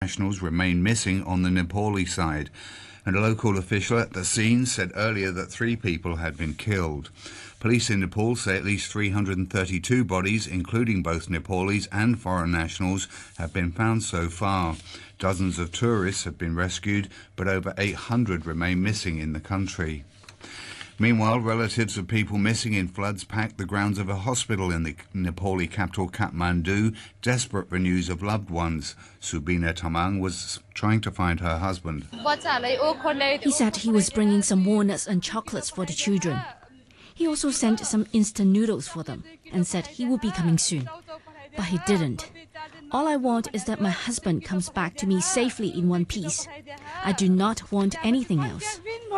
nationals remain missing on the Nepali side, and a local official at the scene said earlier that 3 people had been killed. Police in Nepal say at least 332 bodies, including both Nepalese and foreign nationals, have been found so far. Dozens of tourists have been rescued, but over 800 remain missing in the country. Meanwhile, relatives of people missing in floods packed the grounds of a hospital in the Nepali capital Kathmandu, desperate for news of loved ones. Subina Tamang was trying to find her husband. He said he was bringing some walnuts and chocolates for the children. He also sent some instant noodles for them and said he would be coming soon. But he didn't. All I want is that my husband comes back to me safely in one piece. I do not want anything else.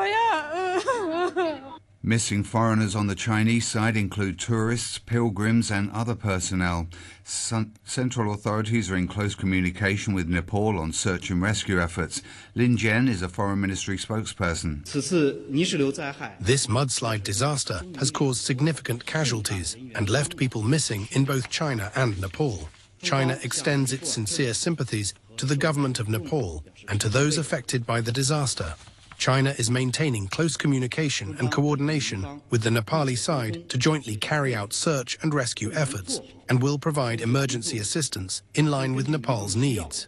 Missing foreigners on the Chinese side include tourists, pilgrims and other personnel. Central authorities are in close communication with Nepal on search and rescue efforts. Lin Jian is a foreign ministry spokesperson. This mudslide disaster has caused significant casualties and left people missing in both China and Nepal. China extends its sincere sympathies to the government of Nepal and to those affected by the disaster. China is maintaining close communication and coordination with the Nepali side to jointly carry out search and rescue efforts and will provide emergency assistance in line with Nepal's needs.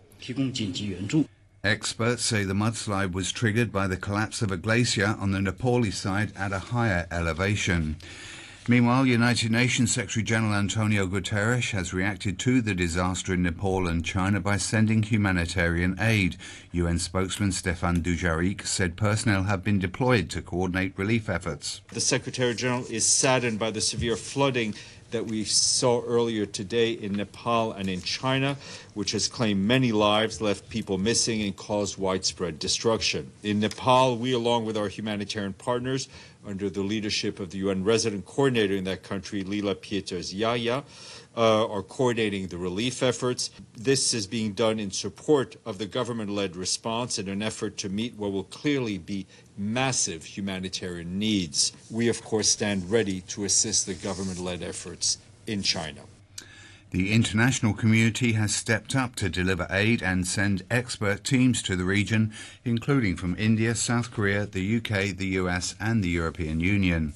Experts say the mudslide was triggered by the collapse of a glacier on the Nepali side at a higher elevation. Meanwhile, United Nations Secretary-General Antonio Guterres has reacted to the disaster in Nepal and China by sending humanitarian aid. UN spokesman Stéphane Dujarric said personnel have been deployed to coordinate relief efforts. The Secretary-General is saddened by the severe flooding that we saw earlier today in Nepal and in China, which has claimed many lives, left people missing, and caused widespread destruction. In Nepal, we, along with our humanitarian partners, under the leadership of the UN resident coordinator in that country, Lila Pieters Yaya, are coordinating the relief efforts. This is being done in support of the government-led response in an effort to meet what will clearly be massive humanitarian needs. We, of course, stand ready to assist the government-led efforts in China. The international community has stepped up to deliver aid and send expert teams to the region, including from India, South Korea, the UK, the US and the European Union.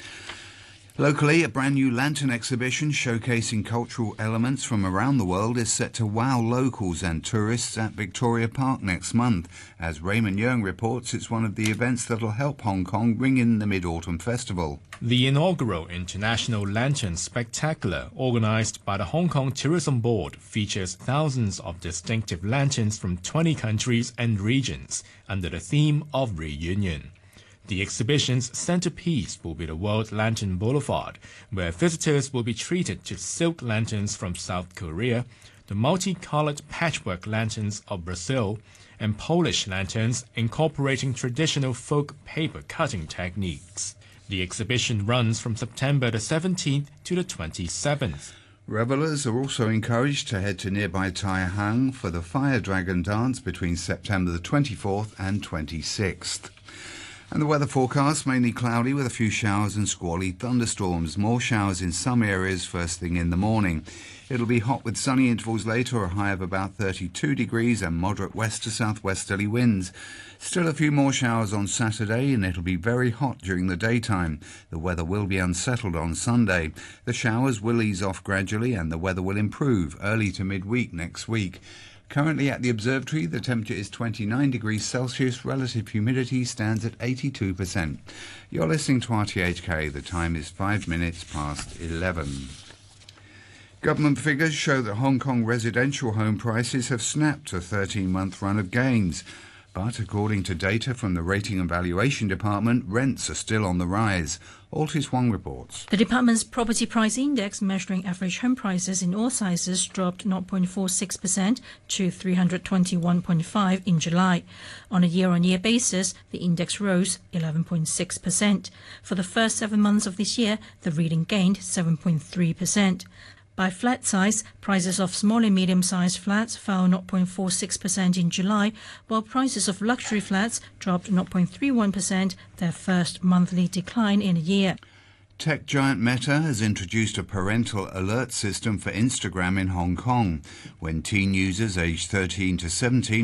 Locally, a brand new lantern exhibition showcasing cultural elements from around the world is set to wow locals and tourists at Victoria Park next month. As Raymond Yeung reports, it's one of the events that'll help Hong Kong ring in the Mid-Autumn Festival. The inaugural International Lantern Spectacular, organized by the Hong Kong Tourism Board, features thousands of distinctive lanterns from 20 countries and regions under the theme of reunion. The exhibition's centerpiece will be the World Lantern Boulevard, where visitors will be treated to silk lanterns from South Korea, the multicolored patchwork lanterns of Brazil, and Polish lanterns incorporating traditional folk paper cutting techniques. The exhibition runs from September the 17th to the 27th. Revellers are also encouraged to head to nearby Tai Hang for the Fire Dragon Dance between September the 24th and 26th. And the weather forecast, mainly cloudy with a few showers and squally thunderstorms. More showers in some areas first thing in the morning. It'll be hot with sunny intervals later, a high of about 32 degrees and moderate west to southwesterly winds. Still a few more showers on Saturday and it'll be very hot during the daytime. The weather will be unsettled on Sunday. The showers will ease off gradually and the weather will improve early to midweek next week. Currently at the observatory, the temperature is 29 degrees Celsius. Relative humidity stands at 82%. You're listening to RTHK. The time is 5 minutes past 11. Government figures show that Hong Kong residential home prices have snapped a 13-month run of gains. But according to data from the Rating and Valuation Department, rents are still on the rise. Altis Wong reports. The department's property price index measuring average home prices in all sizes dropped 0.46% to 321.5 in July. On a year-on-year basis, the index rose 11.6%. For the first 7 months of this year, the reading gained 7.3%. By flat size, prices of small and medium-sized flats fell 0.46% in July, while prices of luxury flats dropped 0.31%, their first monthly decline in a year. Tech giant Meta has introduced a parental alert system for Instagram in Hong Kong when teen users aged 13 to 17